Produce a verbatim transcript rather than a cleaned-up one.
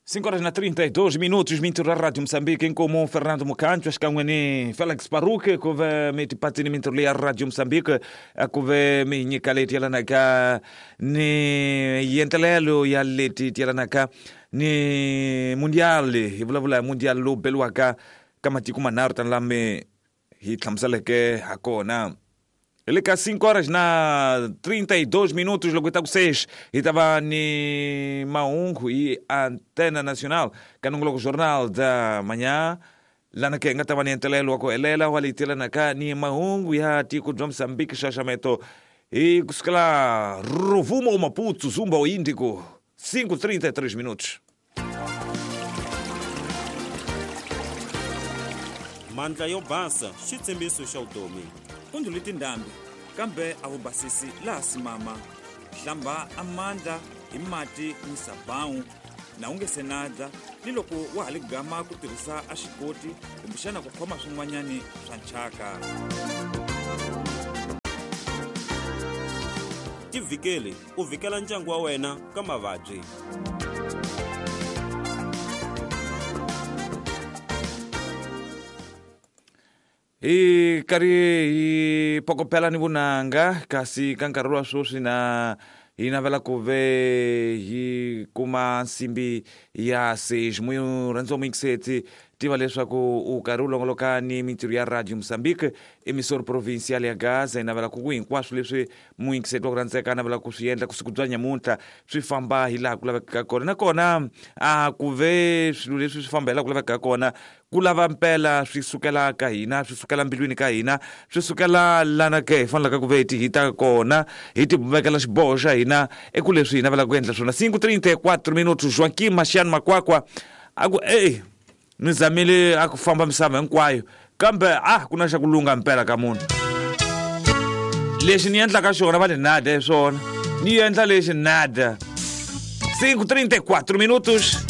cinco horas na trinta e dois minutos, Minturo da Rádio Moçambique, em comum Fernando Mucancho, acho que é Félix Paruque, que vai me patini Minturo da Rádio Moçambique, a que vai me nikaleti ela naka, ni yentelelo ya leti ela naka, ni mundial, e vula vula mundial lo beluaka, kama tiku manar tan lá me hitlamsale que hakona. Ele cá cinco horas na trinta e dois minutos, logo está com seis, e estava ni Maungo e Antena Nacional, que no logo jornal da manhã, lá na que ainda estava nem telelo com ele, lá o ali tela na cá ni Maungo e a tico de Moçambique chachameto e cuscala Rovuma o Maputo, Zumba o Índico, cinco e trinta e três minutos. Mandla yo basa, xitsembiso xa vutomi. Unduliti ndambi, kambe avubasisi la simama. Hlamba amandla, imati nisabhawu, na ungesenadza, liloko wa haligama kutirisa axikoti, kumbixana ku khoma swin'wanyani swa nchaka. Tivikele, u vikela ndyangu wa wena ka mavabyi. E kari e pokopela ni bunanga kasi kankarua sosi na inavela kuve e kuma simbi ya seis muito ranzo mixete tiva leswaku o karulo ngoloka ni Minturo ya Rádio Moçambique emissor provincial ya Gaza inavela ku hinkwaswo leswi muingiseti wa ku randzeka navela ku swi endla kusiku bya nyamuntlha swi famba hi laha ku laveka kona nakona a ku ve swilo leswi swi famba hi laha ku laveka kona ku lava mpela swi sukela ka hina swi sukela mbilwini ka hina swi sukela lana ke hi fanelaka ku ve hi ti hita kona hi ti vekela xiboho xa hina eku leswi hi navelaka ku endla swona cinco e trinta e quatro minutos Joaquim Machano Makwakwa a ku ey ni zamile a ku famba misava hinkwayo kambe ah ku na xa ku lunga mpela ka munhu lexi ni endlaka xona va ni nada hi swona ni endla lexi nada cinco e trinta e quatro minutos